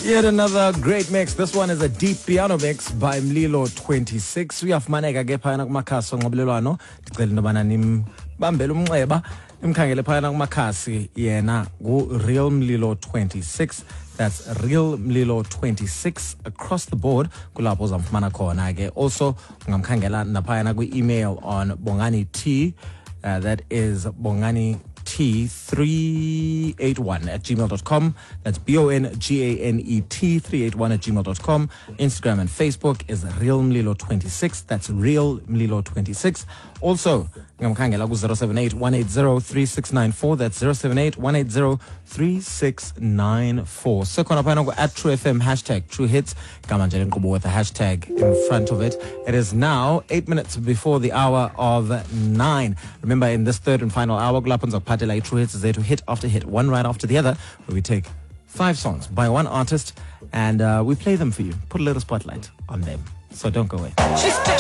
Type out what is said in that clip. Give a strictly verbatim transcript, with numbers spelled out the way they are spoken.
Yet another great mix. This one is a deep piano mix by Mlilo twenty-six. Uyafumaneka ke phayana kumakhasi onxibelelwano. Ndicela into bana nimbambele umnxeba nimkhangele phayana kumakhasi yena ngu Real Mlilo twenty-six. That's Real Mlilo twenty-six across the board. Kulapho uzamfumana khona ke. Also ungamkhangela naphayana kwi-email on Bongani T. Uh, that is Bongani T three eight one at gmail dot com. That's B O N G A N E T three eight one at gmail dot com. Instagram and Facebook is Real Mlilo twenty-six. That's Real Mlilo twenty-six. Also, ngamkhangela ku zero seven eight one eight zero three six nine four. That's zero seven eight one eight zero three six nine four. So khona phana ku at True F M hashtag True Hits. Kama nje nkqubo with a hashtag in front of it. It is now eight minutes before the hour of nine. Remember, in this third and final hour, kulapho Patela True Hits is there to hit after hit, one right after the other, where we take five songs by one artist and uh, we play them for you. Put a little spotlight on them. So don't go away.